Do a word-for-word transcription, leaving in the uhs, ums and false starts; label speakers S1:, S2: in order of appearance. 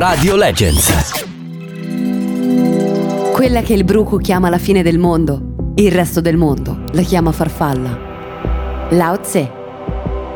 S1: Radio Legends.
S2: Quella che il bruco chiama la fine del mondo, il resto del mondo la chiama farfalla. Lao Tse.